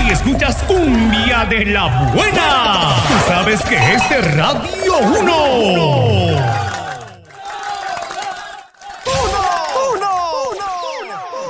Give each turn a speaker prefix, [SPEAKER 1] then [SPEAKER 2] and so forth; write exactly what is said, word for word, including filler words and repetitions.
[SPEAKER 1] y escuchas cumbia de la buena. Tú sabes que es de Radio uno.